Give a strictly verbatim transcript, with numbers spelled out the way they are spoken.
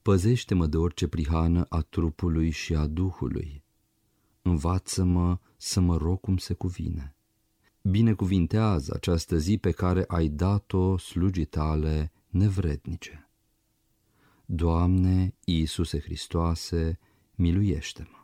păzește-mă de orice prihană a trupului și a duhului. Învață-mă să mă rog cum se cuvine. Binecuvintează această zi pe care ai dat-o slugii tale nevrednice. Doamne Iisuse Hristoase, miluiește-mă!